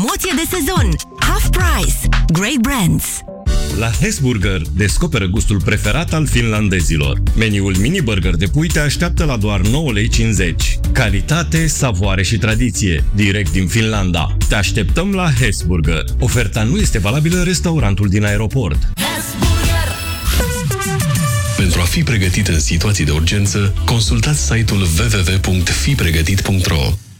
Promoție de sezon. Half price. Great brands. La Hesburger descoperă gustul preferat al finlandezilor. Meniul mini burger de pui te așteaptă la doar 9,50 lei. Calitate, savoare și tradiție, direct din Finlanda. Te așteptăm la Hesburger. Oferta nu este valabilă în restaurantul din aeroport. Pentru a fi pregătit în situații de urgență, consultați site-ul www.fipregătit.ro.